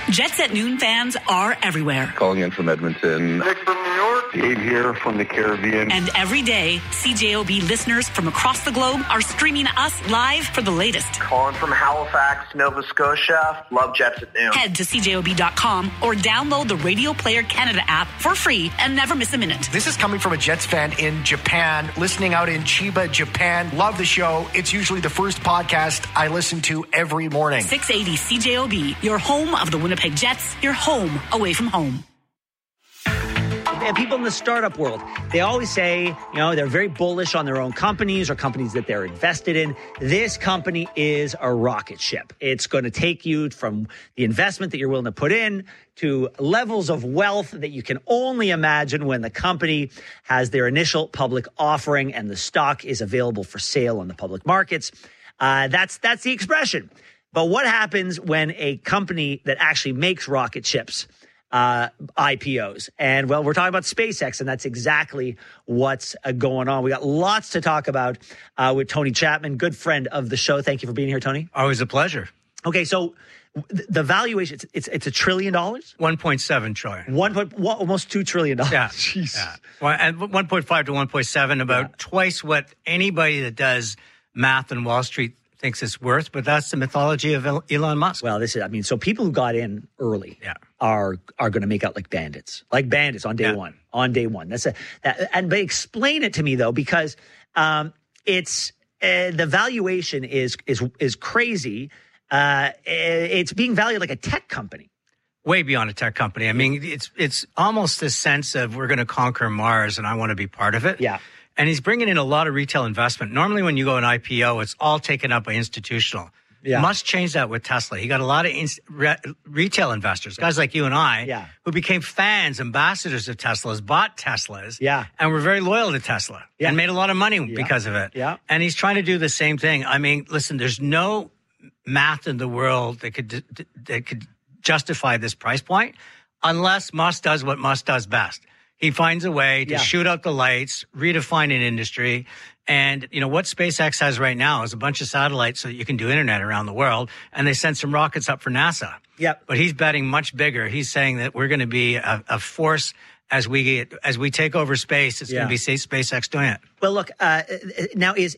Jets at Noon fans are everywhere. Calling in from Edmonton. Nick from New York. Dave here from the Caribbean. And every day, CJOB listeners from across the globe are streaming us live for the latest. Calling from Halifax, Nova Scotia. Love Jets at Noon. Head to CJOB.com or download the Radio Player Canada app for free and never miss a minute. This is coming from a Jets fan in Japan, listening out in Chiba, Japan. Love the show. It's usually the first podcast I listen to every morning. 680 CJOB, your home of the Winnipeg Jets, your home away from home. And people in the startup world, they always say, they're very bullish on their own companies or companies that they're invested in. This company is a rocket ship. It's going to take you from the investment that you're willing to put in to levels of wealth that you can only imagine when the company has their initial public offering and the stock is available for sale on the public markets. That's the expression. But what happens when a company that actually makes rocket ships IPOs? And well, we're talking about SpaceX, and that's exactly what's going on. We got lots to talk about with Tony Chapman, good friend of the show. Thank you for being here, Tony. Always a pleasure. Okay, so the valuation, it's $1 trillion? 1.7 trillion. Almost $2 trillion. Yeah. Jeez. Yeah. Well, and 1.5 to 1.7, about twice what anybody that does math on Wall Street thinks it's worth, but that's the mythology of Elon Musk. Well, so people who got in early are going to make out like bandits on day one. On day one, but explain it to me though, because it's the valuation is crazy. It's being valued like a tech company. Way beyond a tech company. I mean, it's almost this sense of we're going to conquer Mars, and I want to be part of it. Yeah. And he's bringing in a lot of retail investment. Normally when you go an IPO, it's all taken up by institutional. Yeah. Musk changed that with Tesla. He got a lot of retail investors, guys like you and I, who became fans, ambassadors of Teslas, bought Teslas, and were very loyal to Tesla and made a lot of money because of it. Yeah. And he's trying to do the same thing. I mean, listen, there's no math in the world that could justify this price point unless Musk does what Musk does best. He finds a way to shoot out the lights, redefine an industry. And, what SpaceX has right now is a bunch of satellites so that you can do internet around the world. And they sent some rockets up for NASA. Yep. But he's betting much bigger. He's saying that we're going to be a force as we take over space. It's going to be SpaceX doing it. Well, look, now is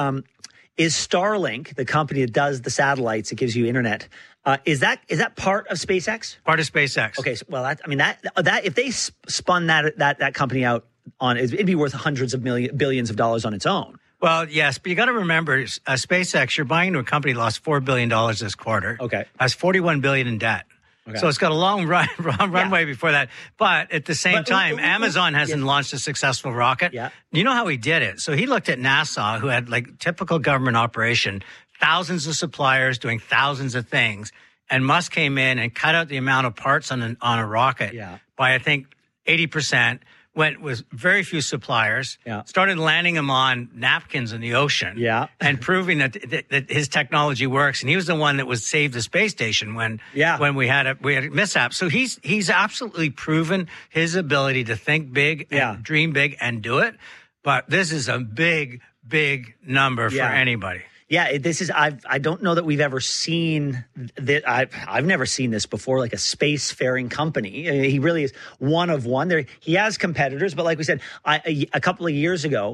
Starlink, the company that does the satellites that gives you internet, is that part of SpaceX? Part of SpaceX. Okay, so, well, that if they spun that company out on, it'd be worth hundreds of billions of dollars on its own. Well, yes, but you got to remember, SpaceX, you're buying into a company that lost $4 billion this quarter. Okay, has $41 billion in debt. Okay. So it's got a long runway before that. But at the same time, Amazon hasn't launched a successful rocket. Yeah. You know how he did it? So he looked at NASA, who had like typical government operation, thousands of suppliers doing thousands of things. And Musk came in and cut out the amount of parts on a rocket by, I think, 80%. Went with very few suppliers, started landing them on napkins in the ocean, and proving that his technology works. And he was the one that was saved the space station when we had a mishap. So he's absolutely proven his ability to think big, and dream big, and do it. But this is a big, big number for anybody. Yeah, this is. I don't know that we've ever seen that. I've never seen this before. Like a spacefaring company. He really is one of one. He has competitors, but like we said, a couple of years ago,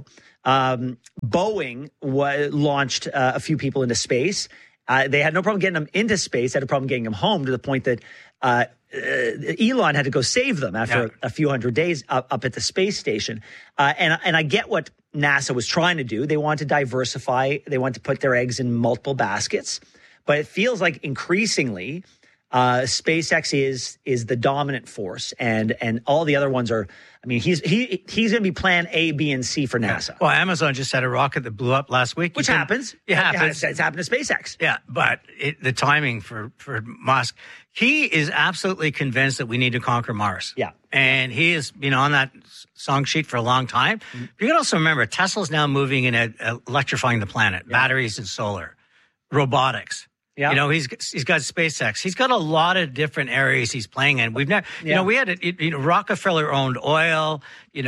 Boeing launched a few people into space. They had no problem getting them into space. Had a problem getting them home, to the point that Elon had to go save them after a few hundred days up at the space station. And I get what NASA was trying to do. They want to diversify. They want to put their eggs in multiple baskets. But it feels like increasingly SpaceX is the dominant force, and all the other ones are. I mean, he's going to be plan A, B, and C for NASA. Well, Amazon just had a rocket that blew up last week. Which happens. It happens. It's happened to SpaceX. Yeah, but the timing for Musk, he is absolutely convinced that we need to conquer Mars. Yeah. And he has been on that song sheet for a long time. Mm-hmm. But you can also remember, Tesla's now moving in electrifying the planet, batteries and solar, robotics. Yeah. He's got SpaceX. He's got a lot of different areas he's playing in. We've never, we had Rockefeller owned oil.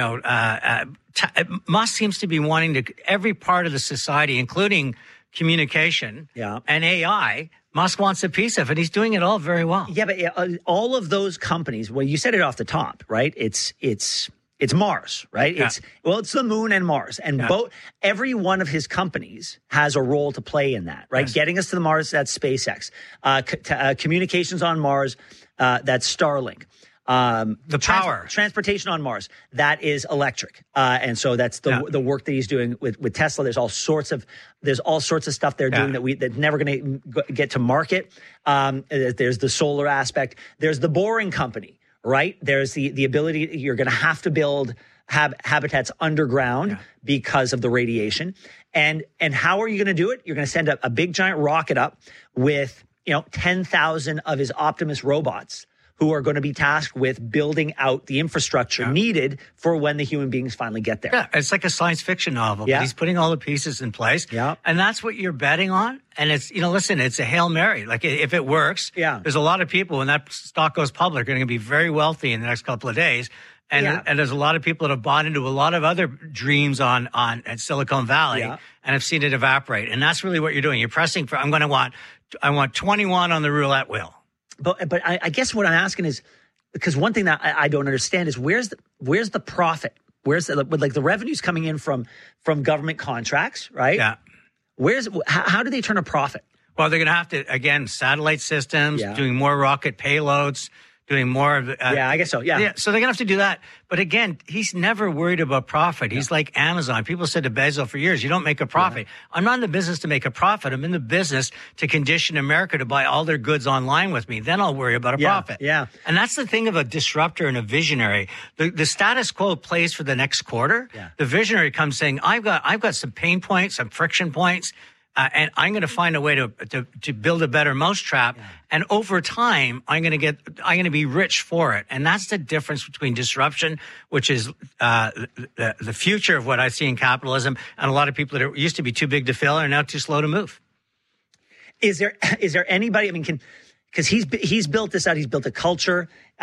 Musk seems to be wanting to every part of the society, including communication and AI. Musk wants a piece of it. He's doing it all very well. Yeah, but all of those companies, well, you said it off the top, right? It's Mars, right? Yeah. It's the moon and Mars. And every one of his companies has a role to play in that, right? Yes. Getting us to the Mars, that's SpaceX. Communications on Mars, that's Starlink. The power. Transportation on Mars, that is electric. And so that's the work that he's doing with Tesla. There's all sorts of stuff they're doing that's never going to get to market. There's the solar aspect. There's the Boring Company. Right? There's the ability, you're going to have to build habitats underground because of the radiation. And how are you going to do it? You're going to send a big giant rocket up with, 10,000 of his Optimus robots who are going to be tasked with building out the infrastructure needed for when the human beings finally get there. Yeah, it's like a science fiction novel, but he's putting all the pieces in place. Yeah. And that's what you're betting on. And it's, listen, it's a Hail Mary. Like, if it works, there's a lot of people, when that stock goes public, are going to be very wealthy in the next couple of days. And there's a lot of people that have bought into a lot of other dreams at Silicon Valley and have seen it evaporate. And that's really what you're doing. You're pressing for, I want 21 on the roulette wheel. But I guess what I'm asking is, because one thing that I don't understand is where's the profit? Where's the revenue's coming in from government contracts, right? Yeah. How do they turn a profit? Well, they're going to have to, again, satellite systems, doing more rocket payloads, doing more of I guess so. Yeah. So they're going to have to do that. But again, he's never worried about profit. He's like Amazon. People said to Bezos for years, you don't make a profit. I'm not in the business to make a profit. I'm in the business to condition America to buy all their goods online with me. Then I'll worry about a profit. Yeah. And that's the thing of a disruptor and a visionary. The status quo plays for the next quarter. Yeah. The visionary comes saying, I've got some pain points, some friction points. And I'm going to find a way to build a better mousetrap. Yeah. And over time, I'm going to be rich for it. And that's the difference between disruption, which is the future of what I see in capitalism, and a lot of people that used to be too big to fail are now too slow to move. Is there anybody? I mean, because he's built this out. He's built a culture.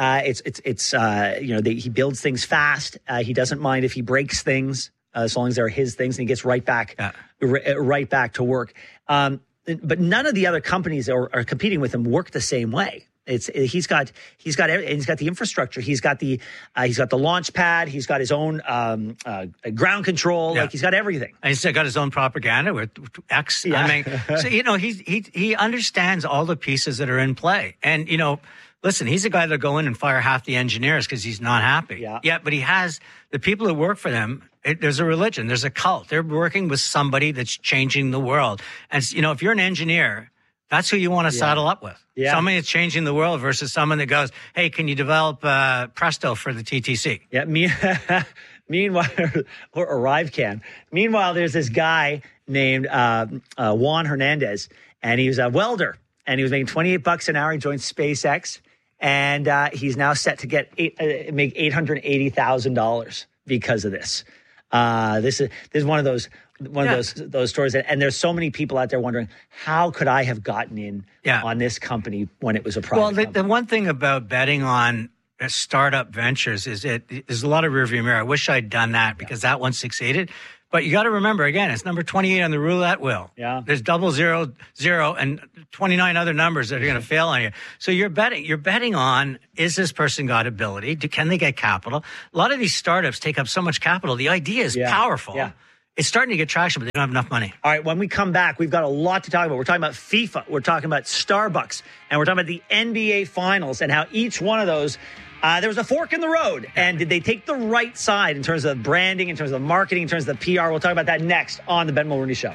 He builds things fast. He doesn't mind if he breaks things. As long as they're his things, and he gets right back to work. But none of the other companies that are competing with him work the same way. He's got the infrastructure. He's got the launch pad. He's got his own ground control. Like, he's got everything. And he's got his own propaganda with X. Yeah. I mean, so he understands all the pieces that are in play. And listen, he's a guy that'll go in and fire half the engineers because he's not happy. Yeah, but he has the people that work for them. There's a religion. There's a cult. They're working with somebody that's changing the world. And, if you're an engineer, that's who you want to saddle up with. Yeah. Somebody that's changing the world versus someone that goes, hey, can you develop Presto for the TTC? Yeah, meanwhile, or ArriveCan. Meanwhile, there's this guy named Juan Hernandez, and he was a welder, and he was making $28 an hour. He joined SpaceX, and he's now set to make $880,000 because of this. This is one of those stories, and there's so many people out there wondering, how could I have gotten in on this company when it was a private company? The one thing about betting on startup ventures is there's a lot of rearview mirror. I wish I'd done that because that one succeeded. But you got to remember, again, it's number 28 on the roulette wheel. Yeah. There's 000 and 29 other numbers that are going to fail on you. So you're betting on, is this person got ability? Can they get capital? A lot of these startups take up so much capital. The idea is powerful. Yeah. It's starting to get traction, but they don't have enough money. All right, when we come back, we've got a lot to talk about. We're talking about FIFA. We're talking about Starbucks. And we're talking about the NBA Finals and how each one of those there was a fork in the road. And did they take the right side in terms of branding, in terms of marketing, in terms of the PR? We'll talk about that next on the Ben Mulroney Show.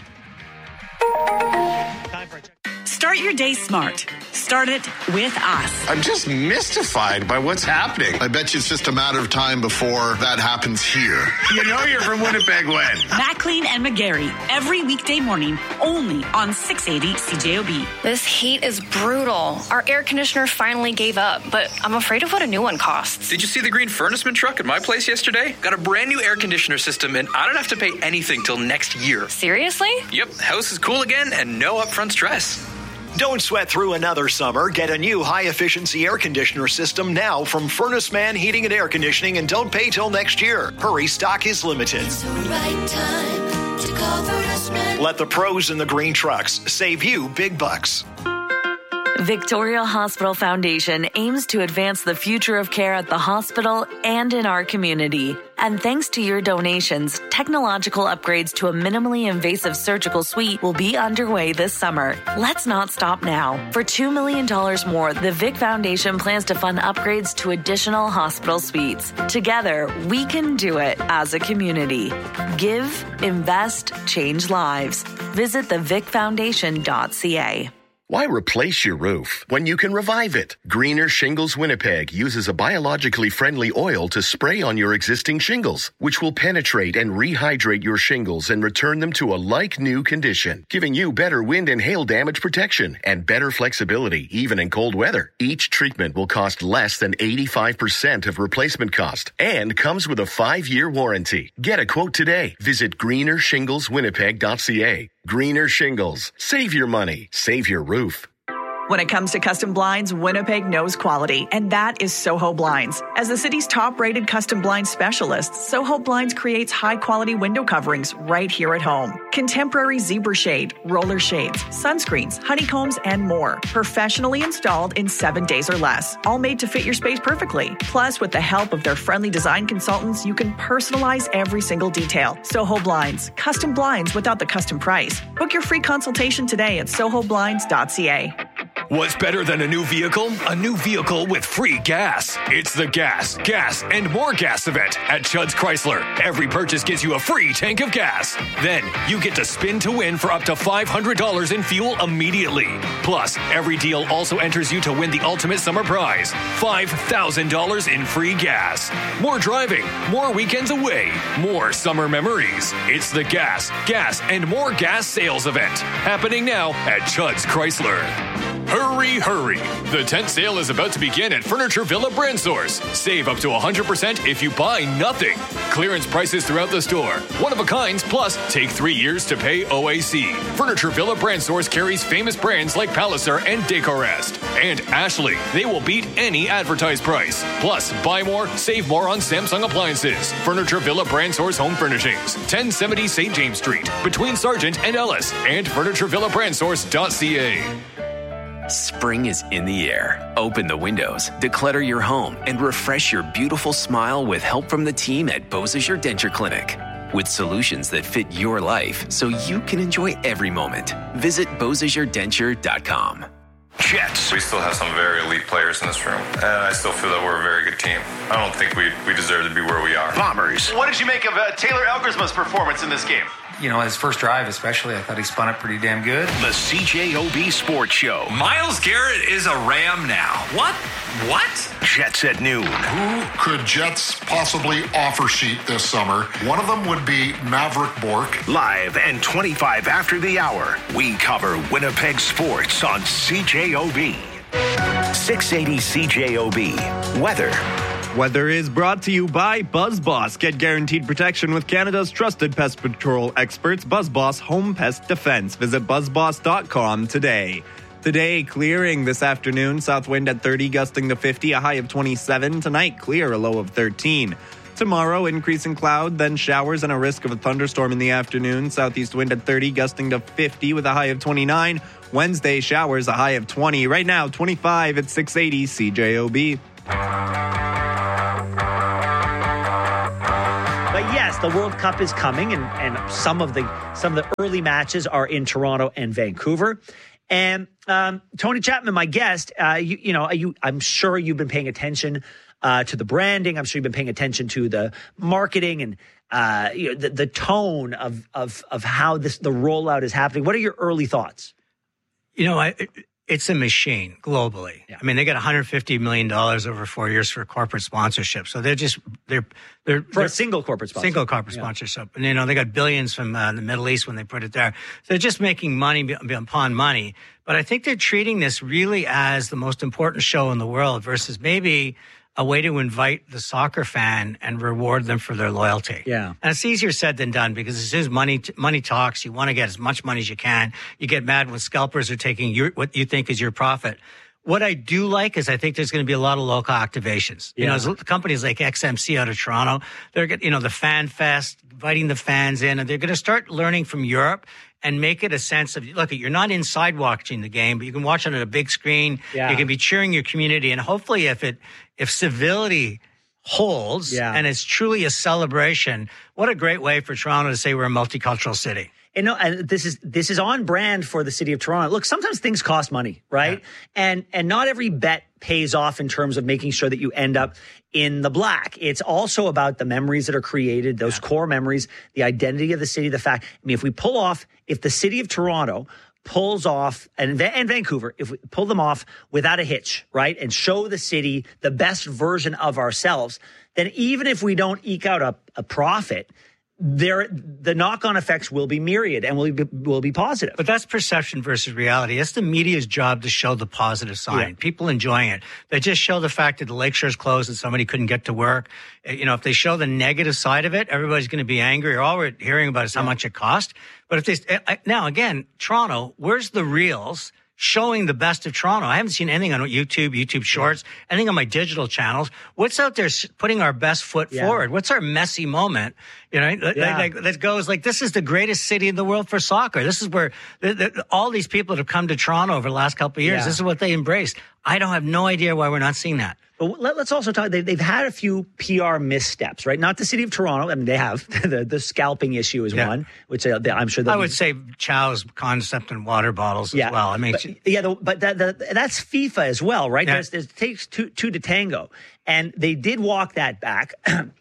Time for a check. Start your day smart. Start it with us. I'm just mystified by what's happening. I bet you it's just a matter of time before that happens here. You know you're from Winnipeg when? McLean and McGarry, every weekday morning, only on 680 CJOB. This heat is brutal. Our air conditioner finally gave up, but I'm afraid of what a new one costs. Did you see the green furnaceman truck at my place yesterday? Got a brand new air conditioner system, and I don't have to pay anything till next year. Seriously? Yep, house is cool again and no upfront stress. Don't sweat through another summer. Get a new high-efficiency air conditioner system now from Furnace Man Heating and Air Conditioning, and don't pay till next year. Hurry, stock is limited. It's the right time to call Furnace Man. Let the pros in the green trucks save you big bucks. Victoria Hospital Foundation aims to advance the future of care at the hospital and in our community. And thanks to your donations, technological upgrades to a minimally invasive surgical suite will be underway this summer. Let's not stop now. For $2 million more, the Vic Foundation plans to fund upgrades to additional hospital suites. Together, we can do it as a community. Give, invest, change lives. Visit thevicfoundation.ca. Why replace your roof when you can revive it? Greener Shingles Winnipeg uses a biologically friendly oil to spray on your existing shingles, which will penetrate and rehydrate your shingles and return them to a like-new condition, giving you better wind and hail damage protection and better flexibility, even in cold weather. Each treatment will cost less than 85% of replacement cost and comes with a 5-year warranty. Get a quote today. Visit greenershingleswinnipeg.ca. Greener Shingles. Save your money. Save your roof. When it comes to custom blinds, Winnipeg knows quality, and that is Soho Blinds. As the city's top-rated custom blind specialist, Soho Blinds creates high-quality window coverings right here at home. Contemporary zebra shade, roller shades, sunscreens, honeycombs, and more. Professionally installed in 7 days or less. All made to fit your space perfectly. Plus, with the help of their friendly design consultants, you can personalize every single detail. Soho Blinds. Custom blinds without the custom price. Book your free consultation today at sohoblinds.ca. What's better than a new vehicle? A new vehicle with free gas. It's the Gas, and More Gas event at Chudd's Chrysler. Every purchase gets you a free tank of gas. Then you get to spin to win for up to $500 in fuel immediately. Plus, every deal also enters you to win the ultimate summer prize, $5,000 in free gas. More driving, more weekends away, more summer memories. It's the Gas, and More Gas sales event happening now at Chudd's Chrysler. Hurry, hurry. The tent sale is about to begin at Furniture Villa Brand Source. Save up to 100% if you buy nothing. Clearance prices throughout the store. One of a kinds, plus take 3 years to pay OAC. Furniture Villa Brand Source carries famous brands like Palliser and Decorest. And Ashley. They will beat any advertised price. Plus, buy more, save more on Samsung appliances. Furniture Villa Brand Source Home Furnishings. 1070 St. James Street. Between Sargent and Ellis. And FurnitureVillaBrandSource.ca. Spring is in the air. Open the windows, declutter your home, and refresh your beautiful smile with help from the team at Beausejour Denture Clinic. With solutions that fit your life so you can enjoy every moment. Visit BeausejourDenture.com. Jets. We still have some very elite players in this room, and I still feel that we're a very good team. I don't think we deserve to be where we are. Bombers. What did you make of Taylor Elgersma's performance in this game? You know, his first drive especially, I thought he spun it pretty damn good. The CJOB Sports Show. Myles Garrett is a Ram now. What? Jets at noon. Who could Jets possibly offer sheet this summer? One of them would be Maverick Bourque. Live and 25 after the hour, we cover Winnipeg sports on CJOB. 680 CJOB. Weather. Weather is brought to you by BuzzBoss. Get guaranteed protection with Canada's trusted pest control experts, BuzzBoss Home Pest Defense. Visit buzzboss.com today. Today, clearing this afternoon. South wind at 30, gusting to 50, a high of 27. Tonight, clear, a low of 13. Tomorrow, increasing cloud, then showers and a risk of a thunderstorm in the afternoon. Southeast wind at 30, gusting to 50 with a high of 29. Wednesday, showers, a high of 20. Right now, 25 at 680 CJOB. But yes, the World Cup is coming, and some of the early matches are in Toronto and Vancouver. And Tony Chapman, my guest, I'm sure you've been paying attention to the branding. I'm sure you've been paying attention to the marketing and the tone of how the rollout is happening. What are your early thoughts? It's a machine globally. Yeah. I mean, they got $150 million over 4 years for corporate sponsorship. So they're for a single corporate sponsorship. And, they got billions from the Middle East when they put it there. So they're just making money upon money. But I think they're treating this really as the most important show in the world versus maybe a way to invite the soccer fan and reward them for their loyalty. Yeah. And it's easier said than done because as soon as money talks, you want to get as much money as you can. You get mad when scalpers are taking what you think is your profit. What I do like is I think there's going to be a lot of local activations. You know, companies like XMC out of Toronto, they're getting, the Fan Fest, inviting the fans in, and they're going to start learning from Europe and make it a sense of, look, you're not inside watching the game, but you can watch it on a big screen. Yeah. You can be cheering your community. And hopefully if civility holds and it's truly a celebration, what a great way for Toronto to say we're a multicultural city. And this is on brand for the city of Toronto. Look, sometimes things cost money, right? Yeah. And not every bet pays off in terms of making sure that you end up in the black. It's also about the memories that are created, those core memories, the identity of the city, the fact. I mean, if the city of Toronto pulls off, and Vancouver, if we pull them off without a hitch, right, and show the city the best version of ourselves, then even if we don't eke out a profit, the knock-on effects will be myriad and will be positive. But that's perception versus reality. It's the media's job to show the positive sign. Yeah. People enjoying it. They just show the fact that the lakeshore's closed and somebody couldn't get to work. If they show the negative side of it, everybody's going to be angry. All we're hearing about is how much it cost. But now again, Toronto, where's the reels showing the best of Toronto? I haven't seen anything on YouTube Shorts, anything on my digital channels. What's out there putting our best foot forward? What's our messy moment? That goes like, this is the greatest city in the world for soccer. This is where all these people that have come to Toronto over the last couple of years, this is what they embraced. I don't have no idea why we're not seeing that. But let's also talk, they've had a few PR missteps, right? Not the city of Toronto. I mean, they have. the scalping issue is one, which I'm sure I would say Chow's concept and water bottles as well. I mean, but that's FIFA as well, right? Yeah. It takes two to tango. And they did walk that back.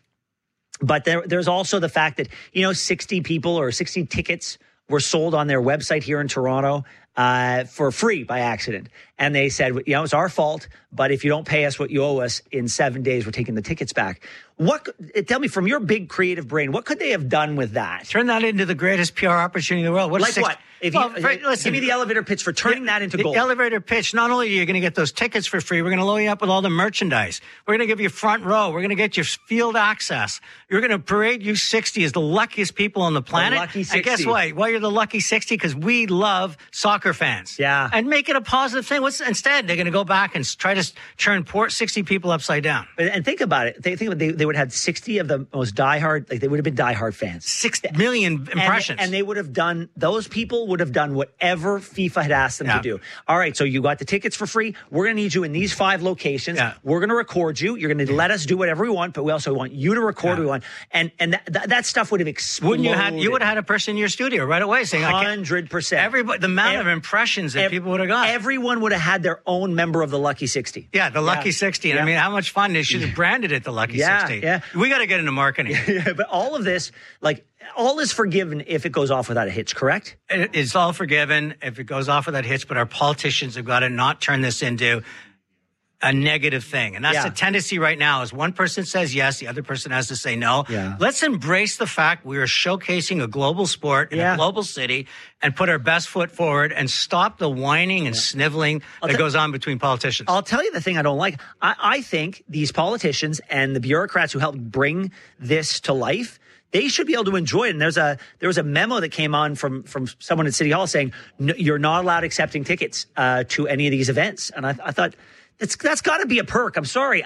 But there's also the fact that, 60 people or 60 tickets were sold on their website here in Toronto for free by accident. And they said, it's our fault, but if you don't pay us what you owe us in 7 days, we're taking the tickets back. Tell me, from your big creative brain, what could they have done with that? Turn that into the greatest PR opportunity in the world. What? Listen, give me the elevator pitch for turning that into gold. The elevator pitch, not only are you going to get those tickets for free, we're going to load you up with all the merchandise. We're going to give you front row. We're going to get you field access. You're going to parade you 60 as the luckiest people on the planet. The lucky 60. And guess why? Why you're the lucky 60? Because we love soccer fans. Yeah. And make it a positive thing. Instead, they're going to go back and try to turn 60 people upside down. And think about it. They would have had 60 of the most diehard, they would have been diehard fans. 6 million impressions. And they would have those people would have done whatever FIFA had asked them to do. All right, so you got the tickets for free. We're going to need you in these 5 locations. Yeah. We're going to record you. You're going to let us do whatever we want, but we also want you to record what we want. And that stuff would have exploded. You would have had a person in your studio right away saying, 100%. Everybody, the amount of impressions that people would have got. Everyone would have had their own member of the Lucky 60. Yeah, the Lucky 60. I mean, how much fun. They should have branded it the Lucky 60. Yeah. We got to get into marketing. But all of this, all is forgiven if it goes off without a hitch, correct? It's all forgiven if it goes off without a hitch, but our politicians have got to not turn this into a negative thing. And that's the tendency right now is one person says yes, the other person has to say no. Yeah. Let's embrace the fact we are showcasing a global sport in a global city and put our best foot forward and stop the whining and sniveling that goes on between politicians. I'll tell you the thing I don't like. I think these politicians and the bureaucrats who helped bring this to life, they should be able to enjoy it. And there was a memo that came on from someone at City Hall saying, you're not allowed accepting tickets to any of these events. And I thought, that's got to be a perk. I'm sorry.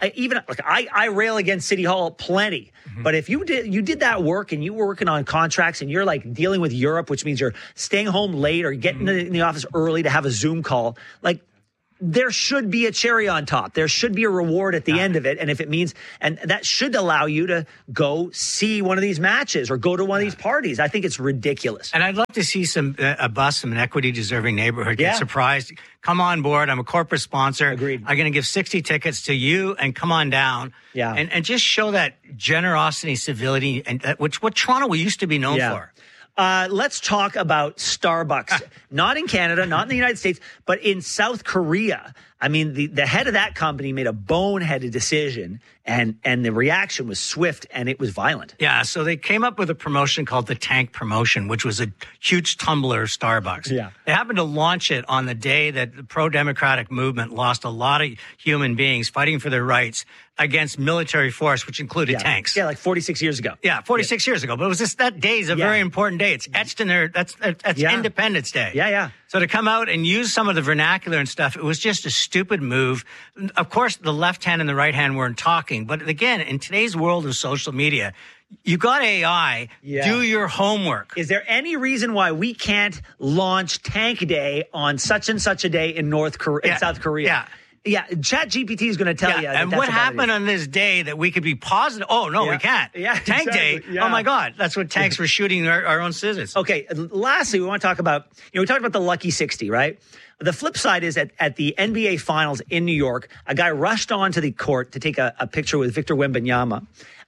I rail against City Hall plenty. Mm-hmm. But if you did that work and you were working on contracts and you're dealing with Europe, which means you're staying home late or getting in the office early to have a Zoom call, there should be a cherry on top. There should be a reward at the end of it. And if it means, and that should allow you to go see one of these matches or go to one of these parties. I think it's ridiculous. And I'd love to see some equity deserving neighborhood get surprised. Come on board. I'm a corporate sponsor. Agreed. I'm going to give 60 tickets to you and come on down. Yeah. And just show that generosity, civility, and what Toronto we used to be known for. Let's talk about Starbucks. Not in Canada, not in the United States, but in South Korea. I mean, the head of that company made a boneheaded decision, and the reaction was swift, and it was violent. Yeah, so they came up with a promotion called the Tank Promotion, which was a huge tumbler of Starbucks. Yeah. They happened to launch it on the day that the pro-democratic movement lost a lot of human beings fighting for their rights against military force, which included tanks. Yeah, like 46 years ago. Yeah, 46 years ago. But it was just that day is a very important day. It's etched in there. That's Independence Day. Yeah. So to come out and use some of the vernacular and stuff, it was just a stupid move. Of course, the left hand and the right hand weren't talking. But again, in today's world of social media, you got AI. Do your homework. Is there any reason why we can't launch Tank Day on such and such a day in South Korea? Yeah, ChatGPT is going to tell you. And what happened on this day that we could be positive? Oh, no, we can't. Yeah, Tank Day. Yeah. Oh, my God. That's what tanks were shooting our own citizens. Okay, lastly, we want to talk about, we talked about the Lucky 60, right? The flip side is at the NBA Finals in New York, a guy rushed onto the court to take a picture with Victor Wembanyama,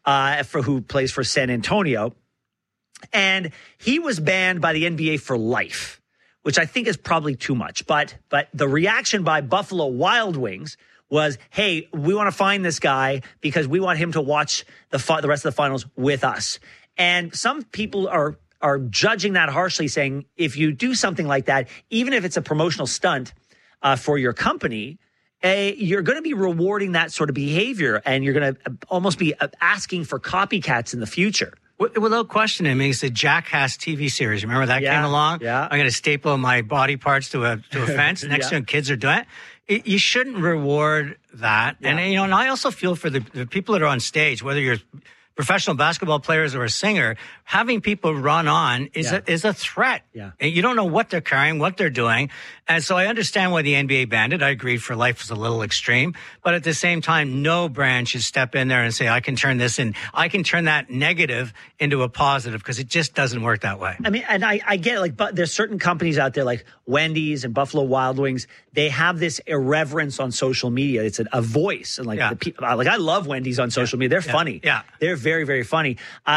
who plays for San Antonio. And he was banned by the NBA for life, which I think is probably too much. But the reaction by Buffalo Wild Wings was, hey, we want to find this guy because we want him to watch the rest of the finals with us. And some people are judging that harshly, saying if you do something like that, even if it's a promotional stunt for your company, you're going to be rewarding that sort of behavior, and you're going to almost be asking for copycats in the future. Without question, I mean, it's the Jackass TV series. Remember that came along? Yeah. I'm going to staple my body parts to a fence. Next thing kids are doing it. You shouldn't reward that. Yeah. And I also feel for the people that are on stage, whether you're professional basketball players or a singer, having people run on is a threat. Yeah. And you don't know what they're carrying, what they're doing. And so I understand why the NBA banned it. I agree for life is a little extreme. But at the same time, no brand should step in there and say, I can turn that negative into a positive, because it just doesn't work that way. I mean, and I get it, but there's certain companies out there like Wendy's and Buffalo Wild Wings. They have this irreverence on social media. It's a voice. And I love Wendy's on social media. They're funny. Yeah. They're very, very funny.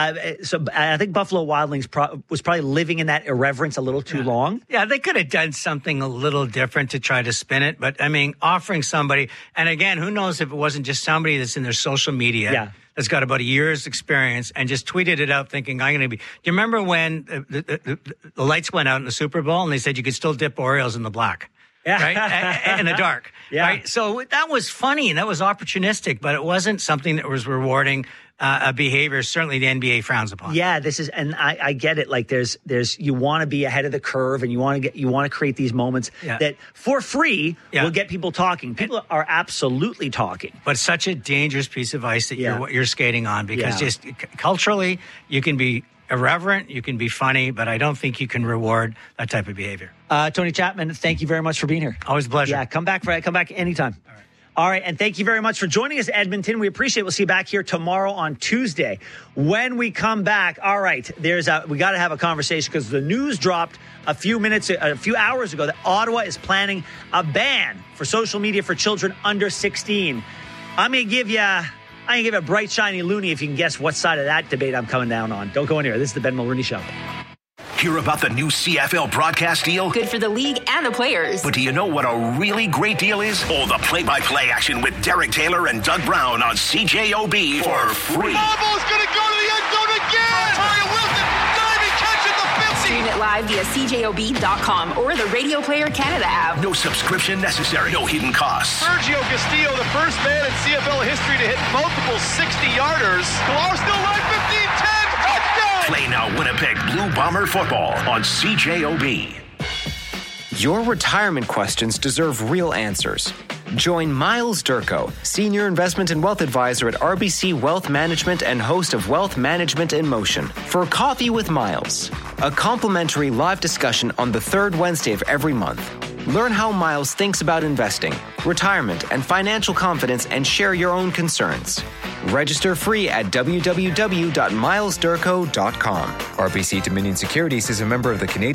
So I think Buffalo Wild Wings was probably living in that irreverence a little too long. Yeah, they could have done something a little different to try to spin it. But, I mean, offering somebody, and again, who knows if it wasn't just somebody that's in their social media that's got about a year's experience and just tweeted it out thinking, I'm going to be. Do you remember when the lights went out in the Super Bowl and they said you could still dip Oreos in the black? Yeah. Right? In the dark. Yeah. Right? So that was funny and that was opportunistic, but it wasn't something that was rewarding a behavior certainly the NBA frowns upon. Yeah, this is, and I get it. Like there's you want to be ahead of the curve, and you want to create these moments that for free will get people talking. People are absolutely talking. But such a dangerous piece of ice that you're skating on, because just culturally you can be irreverent, you can be funny, but I don't think you can reward that type of behavior. Tony Chapman, thank you very much for being here. Always a pleasure. Yeah, come back anytime. All right, and thank you very much for joining us, Edmonton. We appreciate it. We'll see you back here tomorrow on Tuesday. When we come back, all right, we got to have a conversation because the news dropped a few hours ago that Ottawa is planning a ban for social media for children under 16. I'm going to give you a bright, shiny loonie if you can guess what side of that debate I'm coming down on. Don't go anywhere. This is the Ben Mulroney Show. Hear about the new CFL broadcast deal? Good for the league and the players. But do you know what a really great deal is? Oh, the play-by-play action with Derek Taylor and Doug Brown on CJOB for free. Ball's going to go to the end zone again! Mario Wilson diving catch at the 50! Stream it live via CJOB.com or the Radio Player Canada app. No subscription necessary. No hidden costs. Sergio Castillo, the first man in CFL history to hit multiple 60-yarders. Galar still live 15-10. Play now Winnipeg Blue Bomber football on CJOB. Your retirement questions deserve real answers. Join Miles Durko, Senior Investment and Wealth Advisor at RBC Wealth Management and host of Wealth Management in Motion, for Coffee with Miles, a complimentary live discussion on the third Wednesday of every month. Learn how Miles thinks about investing, retirement, and financial confidence, and share your own concerns. Register free at www.milesdurko.com. RBC Dominion Securities is a member of the Canadian